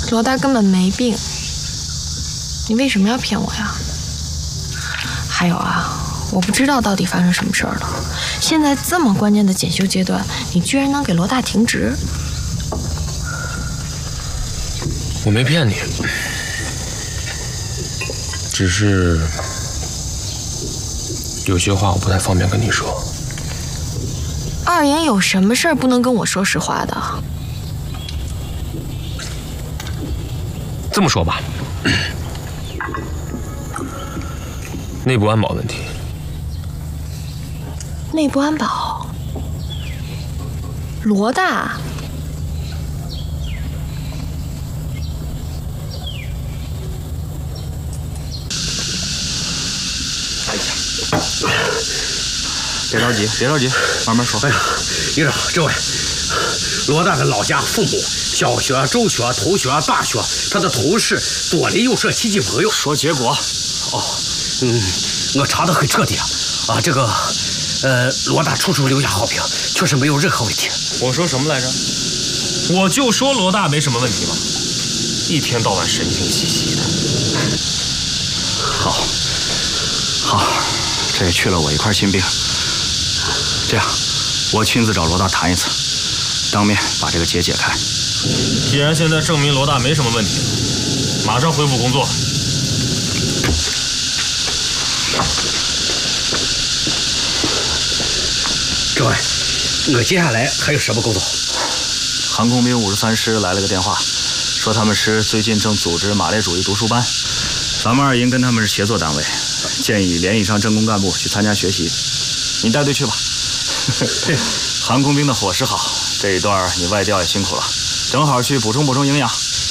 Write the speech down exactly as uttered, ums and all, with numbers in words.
罗大根本没病，你为什么要骗我呀？还有啊，我不知道到底发生什么事儿了。现在这么关键的检修阶段，你居然能给罗大停职？ 我没骗你，只是有些话我不太方便跟你说。 二爷有什么事儿不能跟我说实话的？ 这么说吧，内部安保问题。 内部安保？罗大？ 哎呀，别着急，别着急，慢慢说。 哎呀，营长，这位，罗大的老家、父母、小学、中学、同学、大学，他的同事、左邻右舍、亲戚朋友。 说结果。 哦，嗯，我查得很彻底啊，啊，这个，呃，罗大处处留下好评，确实没有任何问题。 我说什么来着？我就说罗大没什么问题嘛，一天到晚神经兮兮的。 好，好，这也去了我一块心病。这样，我亲自找罗大谈一次，当面把这个结解开。 既然现在证明罗大没什么问题，马上恢复工作。 这位，我接下来还有什么工作？ 航空兵五十三师来了个电话，说他们师最近正组织马列主义读书班，咱们二营跟他们是协作单位，建议连以上政工干部去参加学习。你带队去吧。航空兵的伙食好，这一段你外调也辛苦了，正好去补充补充营养。